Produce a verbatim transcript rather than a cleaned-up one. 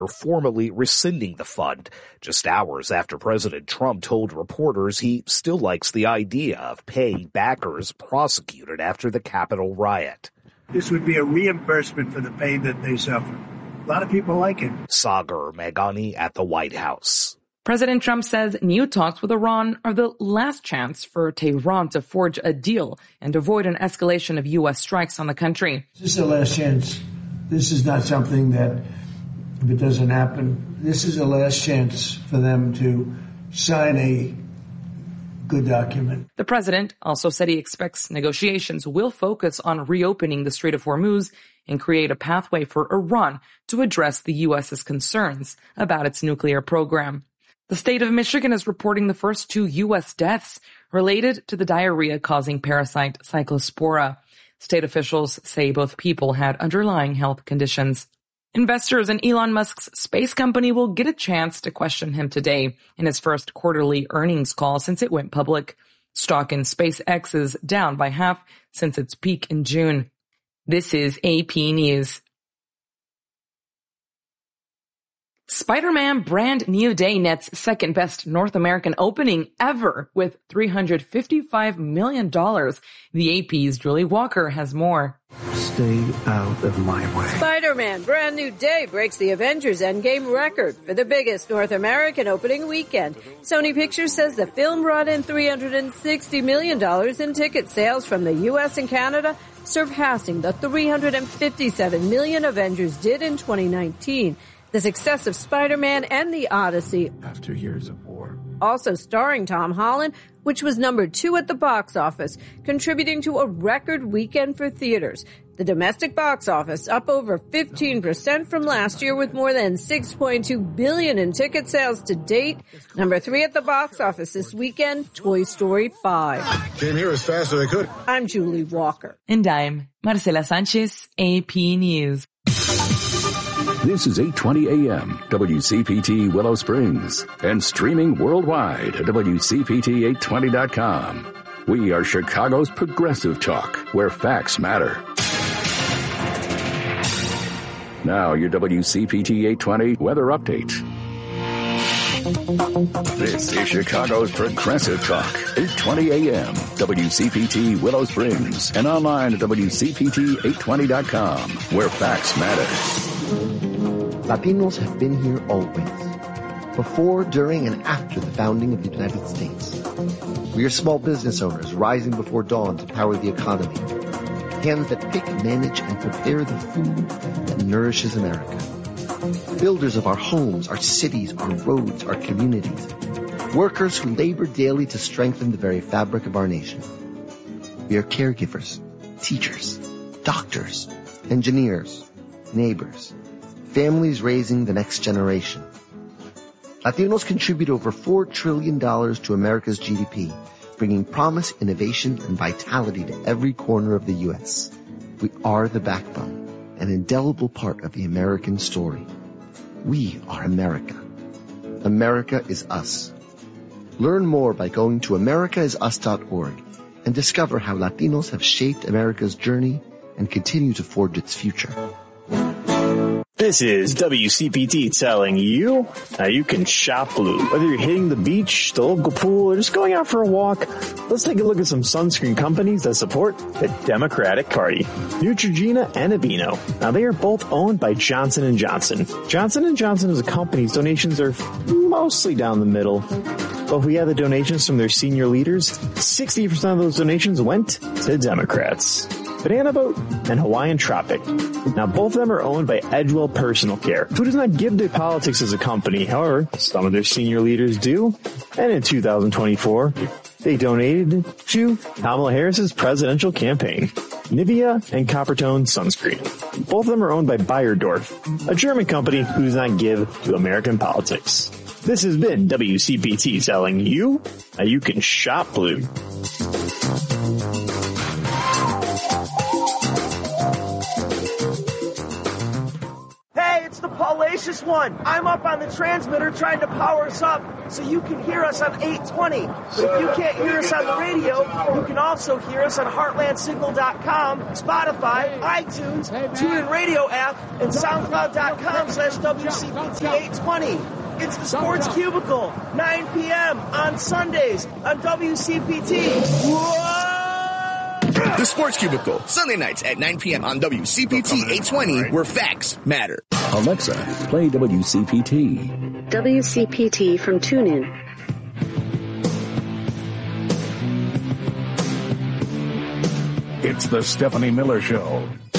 formally rescinding the fund, just hours after President Trump told reporters he still likes the idea of paying backers prosecuted after the Capitol riot. This would be a reimbursement for the pain that they suffered. A lot of people like it. Sagar Meghani at the White House. President Trump says new talks with Iran are the last chance for Tehran to forge a deal and avoid an escalation of U S strikes on the country. This is the last chance. This is not something that, if it doesn't happen, this is the last chance for them to sign a good document. The president also said he expects negotiations will focus on reopening the Strait of Hormuz and create a pathway for Iran to address the U S's concerns about its nuclear program. The state of Michigan is reporting the first two U S deaths related to the diarrhea-causing parasite Cyclospora. State officials say both people had underlying health conditions. Investors in Elon Musk's space company will get a chance to question him today in his first quarterly earnings call since it went public. Stock in SpaceX is down by half since its peak in June. This is A P News. Spider-Man Brand New Day nets second best North American opening ever with three hundred fifty-five million dollars. The A P's Julie Walker has more. Stay out of my way. Spider-Man Brand New Day breaks the Avengers Endgame record for the biggest North American opening weekend. Sony Pictures says the film brought in three hundred sixty million dollars in ticket sales from the U S and Canada, surpassing the three hundred fifty-seven million dollars Avengers did in twenty nineteen. The success of Spider-Man and the Odyssey, after years of war, also starring Tom Holland, which was number two at the box office, contributing to a record weekend for theaters. The domestic box office up over fifteen percent from last year with more than six point two billion dollars in ticket sales to date. Number three at the box office this weekend, Toy Story five. Came here as fast as I could. I'm Julie Walker. And I'm Marcela Sanchez, A P News. This is eight twenty a.m. W C P T Willow Springs and streaming worldwide at W C P T eight twenty dot com. We are Chicago's progressive talk, where facts matter. Now your W C P T eight twenty weather update. This is Chicago's progressive talk, eight twenty a.m. W C P T Willow Springs and online at W C P T eight twenty dot com, where facts matter. Latinos have been here always, before, during, and after the founding of the United States. We are small business owners rising before dawn to power the economy. Hands that pick, manage, and prepare the food that nourishes America. Builders of our homes, our cities, our roads, our communities. Workers who labor daily to strengthen the very fabric of our nation. We are caregivers, teachers, doctors, engineers, neighbors, families raising the next generation. Latinos contribute over four trillion dollars to America's G D P, bringing promise, innovation, and vitality to every corner of the U S. We are the backbone, an indelible part of the American story. We are America. America is us. Learn more by going to america is us dot org and discover how Latinos have shaped America's journey and continue to forge its future. This is W C P T telling you how you can shop blue. Whether you're hitting the beach, the local pool, or just going out for a walk, let's take a look at some sunscreen companies that support the Democratic Party. Neutrogena and Aveeno. Now, they are both owned by Johnson and Johnson. Johnson and Johnson as a company's donations are mostly down the middle. But if we had the donations from their senior leaders, sixty percent of those donations went to Democrats. Banana Boat and Hawaiian Tropic. Now, both of them are owned by Edgewell Personal Care, who does not give to politics as a company. However, some of their senior leaders do. And in two thousand twenty-four, they donated to Kamala Harris's presidential campaign. Nivea and Coppertone Sunscreen. Both of them are owned by Bayerdorf, a German company who does not give to American politics. This has been W C P T telling you how you can shop blue. Nexus one. I'm up on the transmitter trying to power us up so you can hear us on eight twenty. But if you can't hear us on the radio, you can also hear us on heartland signal dot com, Spotify, iTunes, TuneIn Radio app, and soundcloud dot com slash W C P T eight twenty. It's the Sports Cubicle, nine p.m. on Sundays on W C P T. Whoa! The Sports Cubicle, Sunday nights at nine p.m. on W C P T eight twenty, where facts matter. Alexa, play W C P T. W C P T from TuneIn. It's the Stephanie Miller Show.